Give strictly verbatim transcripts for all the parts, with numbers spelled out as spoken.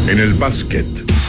en el básquet.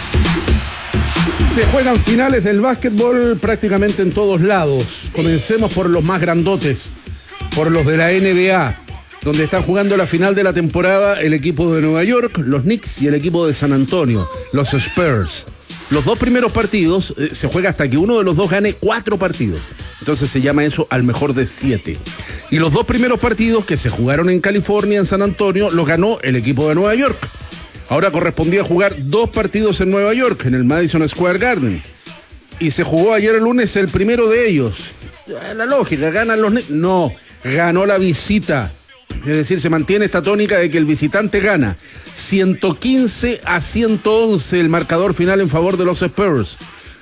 Se juegan finales del básquetbol prácticamente en todos lados. Comencemos por los más grandotes, por los de la N B A, donde están jugando la final de la temporada el equipo de Nueva York, los Knicks, y el equipo de San Antonio, los Spurs. Los dos primeros partidos eh, se juega hasta que uno de los dos gane cuatro partidos. Entonces se llama eso al mejor de siete. Y los dos primeros partidos que se jugaron en California, en San Antonio, los ganó el equipo de Nueva York. Ahora correspondía jugar dos partidos en Nueva York, en el Madison Square Garden. Y se jugó ayer el lunes el primero de ellos. La lógica, ganan los Knicks. No, ganó la visita. Es decir, se mantiene esta tónica de que el visitante gana. ciento quince a ciento once el marcador final en favor de los Spurs.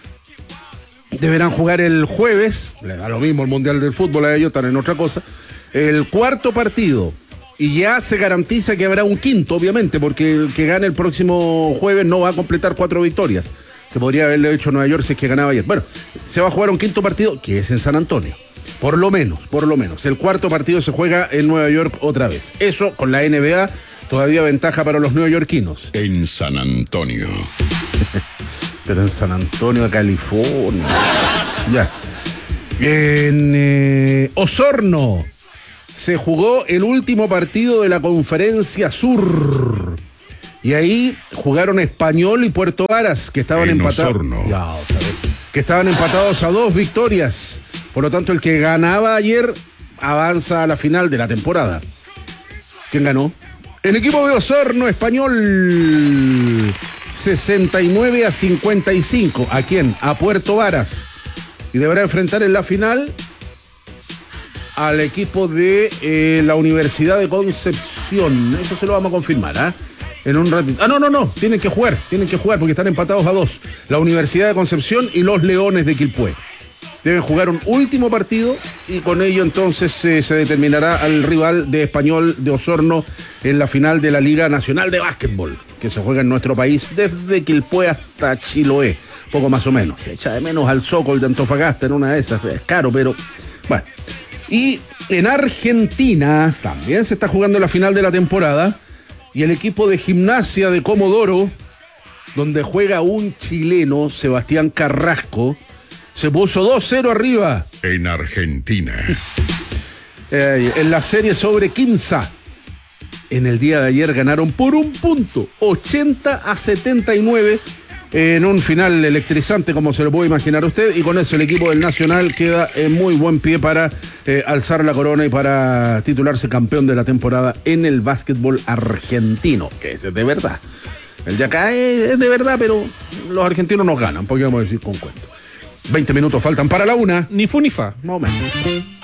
Deberán jugar el jueves, le da lo mismo el Mundial del Fútbol a ellos, están en otra cosa, el cuarto partido. Y ya se garantiza que habrá un quinto, obviamente, porque el que gane el próximo jueves no va a completar cuatro victorias, que podría haberle hecho Nueva York si es que ganaba ayer. Bueno, se va a jugar un quinto partido, que es en San Antonio. Por lo menos, por lo menos. El cuarto partido se juega en Nueva York otra vez. Eso, con la N B A, todavía ventaja para los neoyorquinos. En San Antonio. Pero en San Antonio, California. Ya. En eh, Osorno se jugó el último partido de la Conferencia Sur. Y ahí jugaron Español y Puerto Varas, que estaban en empatados. Osorno. Ya, otra vez. Que estaban empatados a dos victorias. Por lo tanto, el que ganaba ayer avanza a la final de la temporada. ¿Quién ganó? El equipo de Osorno, Español. sesenta y nueve a cincuenta y cinco. ¿A quién? A Puerto Varas. Y deberá enfrentar en la final al equipo de eh, la Universidad de Concepción. Eso se lo vamos a confirmar, ¿ah? ¿eh? En un ratito. Ah, no, no, no. Tienen que jugar. Tienen que jugar porque están empatados a dos. La Universidad de Concepción y los Leones de Quilpué. Deben jugar un último partido y con ello entonces eh, se determinará al rival de Español de Osorno en la final de la Liga Nacional de Básquetbol, que se juega en nuestro país desde Quilpué hasta Chiloé, poco más o menos. Se echa de menos al Sokol de Antofagasta en una de esas, es caro, pero bueno. Y en Argentina también se está jugando la final de la temporada y el equipo de Gimnasia de Comodoro, donde juega un chileno, Sebastián Carrasco, se puso dos cero arriba. En Argentina. Eh, en la serie sobre Quimsa. En el día de ayer ganaron por un punto, ochenta a setenta y nueve, en un final electrizante, como se lo puede imaginar usted. Y con eso el equipo del Nacional queda en muy buen pie para eh, alzar la corona y para titularse campeón de la temporada en el básquetbol argentino, que es de verdad. El de acá es, es de verdad, pero los argentinos nos ganan, podríamos decir con cuento. veinte minutos faltan para la una. Ni fu ni fa. Más o menos.